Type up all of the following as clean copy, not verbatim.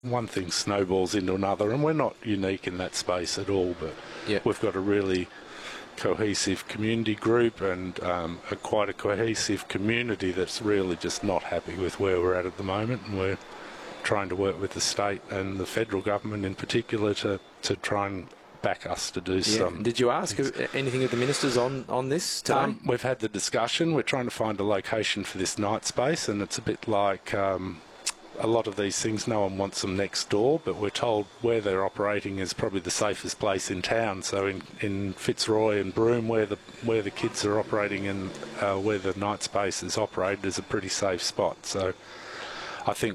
one thing snowballs into another, and we're not unique in that space at all, but Yep. we've got a really cohesive community group and quite a cohesive community that's really just not happy with where we're at the moment, and we're trying to work with the state and the federal government in particular to try and back us to do some. Did you ask anything of the ministers on this today? We've had the discussion. We're trying to find a location for this night space, and it's a bit like a lot of these things, no one wants them next door, but we're told where they're operating is probably the safest place in town. So in Fitzroy and Broome, where the kids are operating and where the night space is operated, is a pretty safe spot. So I think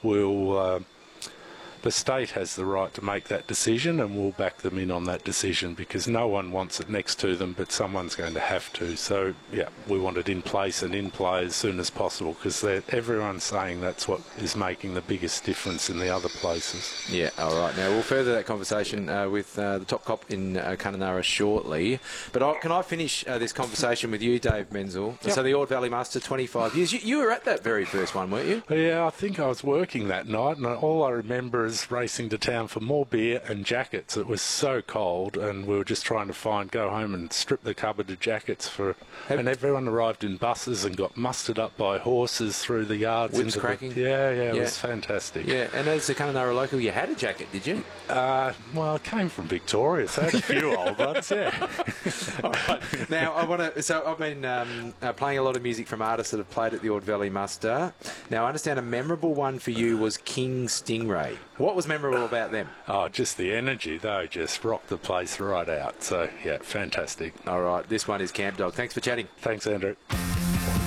the state has the right to make that decision, and we'll back them in on that decision, because no one wants it next to them, but someone's going to have to. So, yeah, we want it in place and in play as soon as possible, because everyone's saying that's what is making the biggest difference in the other places. Yeah, all right. Now, we'll further that conversation with the top cop in Kununurra shortly. But can I finish this conversation with you, Dave Menzel? Yep. So the Ord Valley Muster, 25 years. You were at that very first one, weren't you? Yeah, I think I was working that night, and all I remember is racing to town for more beer and jackets. It was so cold, and we were just trying to go home and strip the cupboard of jackets and everyone arrived in buses and got mustered up by horses through the yards. Whips cracking. Yeah, it was fantastic. Yeah, and as a Kununurra local, you had a jacket, did you? Well, I came from Victoria, so I had a few old ones, yeah. All right. Now, I've been playing a lot of music from artists that have played at the Ord Valley Muster. Now, I understand a memorable one for you was King Stingray. What was memorable about them? Oh, just the energy. They just rocked the place right out. So, yeah, fantastic. All right. This one is Camp Dog. Thanks for chatting. Thanks, Andrew.